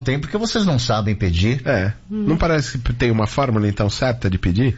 tem porque vocês não sabem pedir. Não parece que tem uma fórmula então certa de pedir?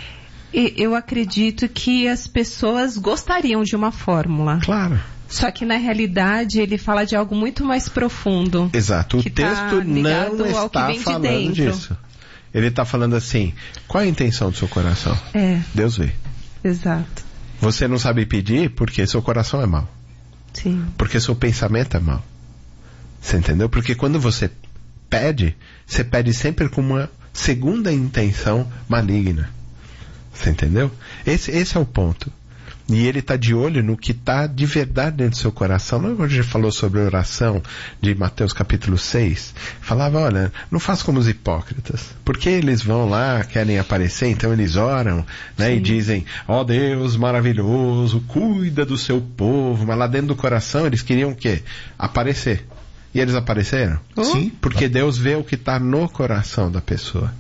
Eu acredito que as pessoas gostariam de uma fórmula. Claro. Só que na realidade ele fala de algo muito mais profundo. Exato. O texto não está falando disso. Ele está falando assim, qual é a intenção do seu coração? Deus vê. Exato. Você não sabe pedir porque seu coração é mau. Sim. Porque seu pensamento é mau. Você entendeu? Porque quando você pede sempre com uma segunda intenção maligna. Você entendeu? Esse é o ponto. E ele está de olho no que está de verdade dentro do seu coração. Não é quando a gente falou sobre a oração de Mateus capítulo 6? Falava, olha, não faça como os hipócritas. Porque eles vão lá, querem aparecer, então eles oram, né? E dizem, ó Deus maravilhoso, cuida do seu povo. Mas lá dentro do coração eles queriam o quê? Aparecer. E eles apareceram? Sim. Porque Deus vê o que está no coração da pessoa.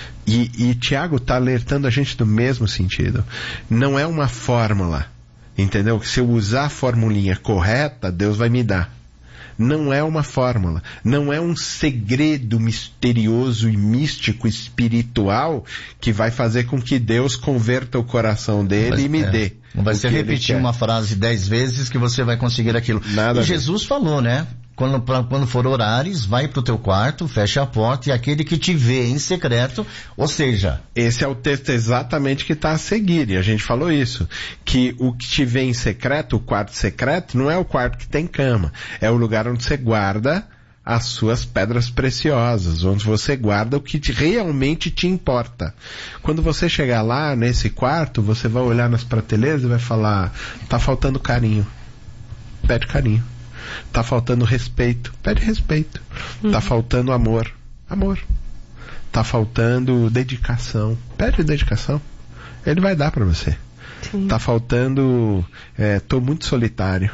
E Tiago está alertando a gente do mesmo sentido. Não é uma fórmula, entendeu? Se eu usar a formulinha correta, Deus vai me dar. Não é uma fórmula. Não é um segredo misterioso e místico, espiritual, que vai fazer com que Deus converta o coração dele e me dê. Não vai ser repetir uma frase 10 vezes que você vai conseguir aquilo. Nada. E Jesus falou, né? Quando for orares, vai pro teu quarto, fecha a porta, e aquele que te vê em secreto, ou seja... Esse é o texto exatamente que está a seguir, e a gente falou isso, que o que te vê em secreto, o quarto secreto, não é o quarto que tem cama, é o lugar onde você guarda as suas pedras preciosas, onde você guarda o que realmente te importa. Quando você chegar lá, nesse quarto, você vai olhar nas prateleiras e vai falar, tá faltando carinho. Pede carinho. Tá faltando respeito. Pede respeito. Tá faltando amor. Amor. Tá faltando dedicação. Pede dedicação. Ele vai dar pra você. Sim. Tá faltando... tô muito solitário.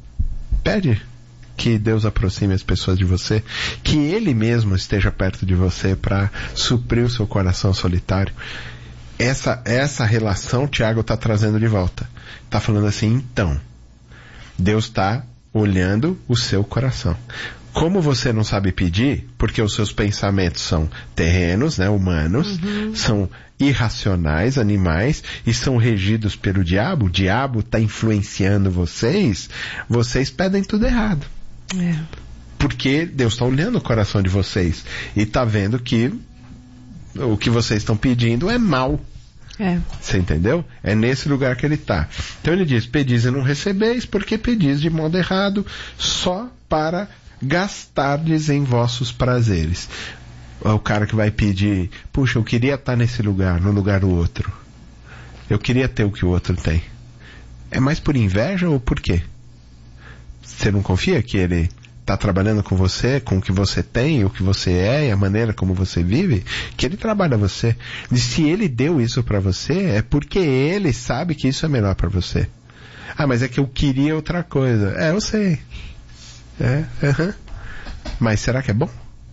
Pede que Deus aproxime as pessoas de você. Que Ele mesmo esteja perto de você para suprir o seu coração solitário. Essa relação Tiago está trazendo de volta. Está falando assim, então, Deus está olhando o seu coração. Como você não sabe pedir, porque os seus pensamentos são terrenos, né, humanos, são irracionais, animais, e são regidos pelo diabo, o diabo está influenciando vocês pedem tudo errado. Porque Deus está olhando o coração de vocês e está vendo que o que vocês estão pedindo é mal. Você entendeu? É nesse lugar que ele está. Então ele diz, pedis e não recebeis, porque pedis de modo errado, só para gastardes em vossos prazeres. O cara que vai pedir, puxa, eu queria estar nesse lugar, no lugar do outro. Eu queria ter o que o outro tem. É mais por inveja ou por quê? Você não confia que ele está trabalhando com você, com o que você tem, o que você é e a maneira como você vive, que ele trabalha você. E se ele deu isso para você, é porque ele sabe que isso é melhor para você. Ah, mas é que eu queria outra coisa. Eu sei. Mas será que é bom?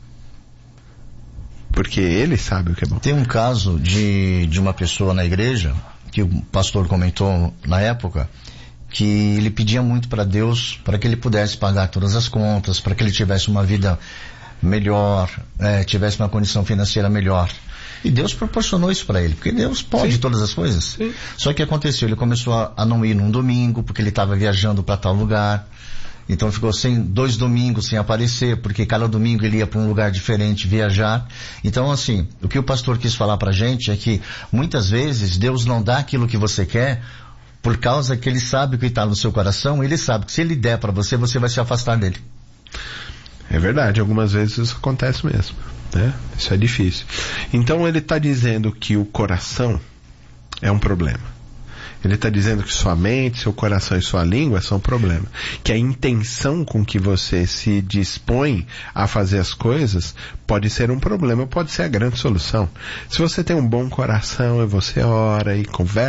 Porque ele sabe o que é bom. Tem um caso de uma pessoa na igreja, que o pastor comentou na época, que ele pedia muito para Deus, para que ele pudesse pagar todas as contas, para que ele tivesse uma vida melhor, tivesse uma condição financeira melhor. E Deus proporcionou isso para ele, porque Deus pode todas as coisas. Sim. Só que aconteceu, ele começou a não ir num domingo, porque ele estava viajando para tal lugar. Então ficou 2 domingos sem aparecer, porque cada domingo ele ia para um lugar diferente viajar. Então assim, o que o pastor quis falar pra gente é que muitas vezes Deus não dá aquilo que você quer, por causa que ele sabe o que está no seu coração, ele sabe que se ele der para você, você vai se afastar dele. É verdade, algumas vezes isso acontece mesmo, né? Isso é difícil. Então ele está dizendo que o coração é um problema. Ele está dizendo que sua mente, seu coração e sua língua são um problema. Que a intenção com que você se dispõe a fazer as coisas pode ser um problema, pode ser a grande solução. Se você tem um bom coração e você ora e conversa,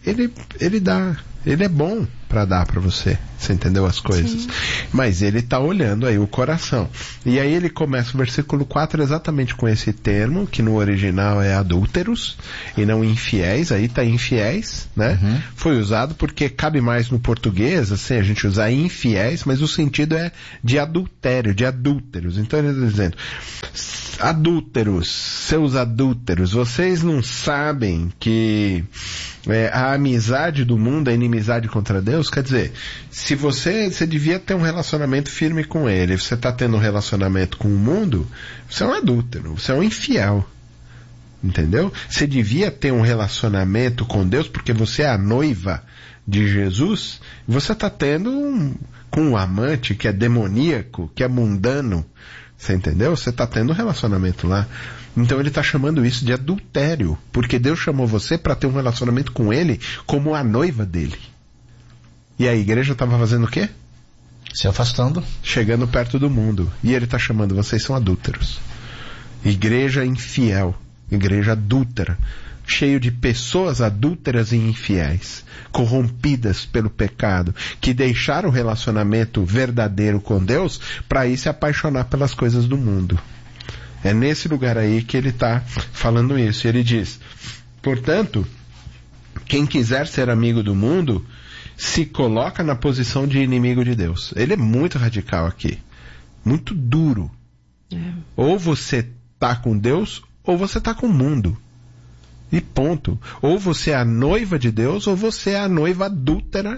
ele dá. Ele é bom para dar para você. Você entendeu as coisas? Sim. Mas ele tá olhando aí o coração. E aí ele começa o versículo 4 exatamente com esse termo, que no original é adúlteros, e não infiéis. Aí tá infiéis, né? Uhum. Foi usado porque cabe mais no português, assim, a gente usar infiéis, mas o sentido é de adultério, de adúlteros. Então ele está dizendo, adúlteros, seus adúlteros, vocês não sabem que a amizade do mundo é inimizade contra Deus? Quer dizer, se você devia ter um relacionamento firme com ele, você está tendo um relacionamento com o mundo, você é um adúltero, você é um infiel. Entendeu? Você devia ter um relacionamento com Deus porque você é a noiva de Jesus, e você está tendo com um amante que é demoníaco, que é mundano. Você entendeu? Você está tendo um relacionamento lá. Então ele está chamando isso de adultério, porque Deus chamou você para ter um relacionamento com ele como a noiva dele. E a igreja estava fazendo o quê? Se afastando. Chegando perto do mundo. E ele está chamando, vocês são adúlteros. Igreja infiel, igreja adúltera, cheio de pessoas adúlteras e infiéis, corrompidas pelo pecado, que deixaram o relacionamento verdadeiro com Deus para ir se apaixonar pelas coisas do mundo. É nesse lugar aí que ele está falando isso. Ele diz, portanto, quem quiser ser amigo do mundo, se coloca na posição de inimigo de Deus. Ele é muito radical aqui. Muito duro. Ou você está com Deus, ou você está com o mundo. E ponto. Ou você é a noiva de Deus, ou você é a noiva adúltera.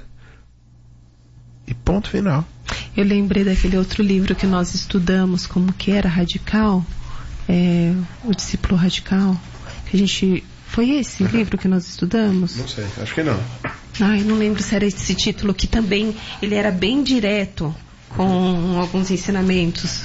E ponto final. Eu lembrei daquele outro livro que nós estudamos, como que era radical, o discípulo radical, que a gente... Foi esse livro que nós estudamos? Não sei, acho que não. Ai, não lembro se era esse título, que também ele era bem direto com alguns ensinamentos.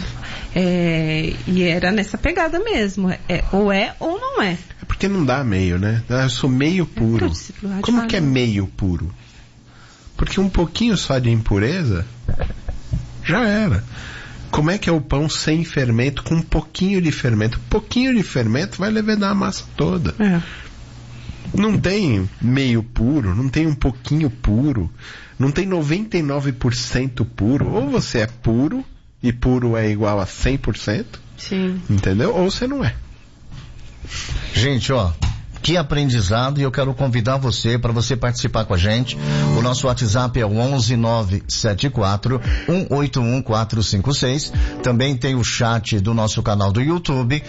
E era nessa pegada mesmo. Ou é ou não é. É porque não dá meio, né? Eu sou meio puro. Como que é meio puro? Porque um pouquinho só de impureza já era. Como é que é o pão sem fermento com um pouquinho de fermento? Um pouquinho de fermento vai levedar a massa toda. Não tem meio puro, não tem um pouquinho puro, não tem 99% puro. Ou você é puro, e puro é igual a 100%. Sim. Entendeu? Ou você não é. Gente, que aprendizado, e eu quero convidar você para você participar com a gente. O nosso WhatsApp é o 11974-181-456. Também tem o chat do nosso canal do YouTube,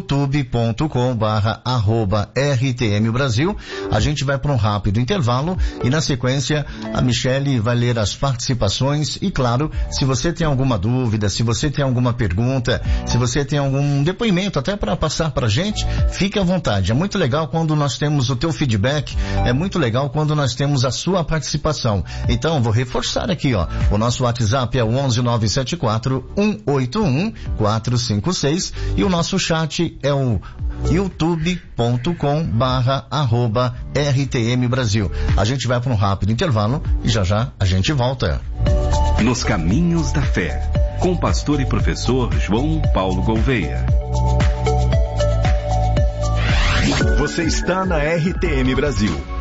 youtube.com/RTM Brasil. A gente vai para um rápido intervalo e na sequência a Michele vai ler as participações e claro, se você tem alguma dúvida, se você tem alguma pergunta, se você tem algum depoimento até para passar para a gente, fique à vontade. É muito legal quando nós temos o teu feedback, é muito legal quando nós temos a sua participação. Então, vou reforçar aqui, o nosso WhatsApp é o 11974-181-456 e o nosso chat é o youtube.com/RTM Brasil. A gente vai para um rápido intervalo e já a gente volta. Nos Caminhos da Fé, com o pastor e professor João Paulo Gouveia. Você está na RTM Brasil.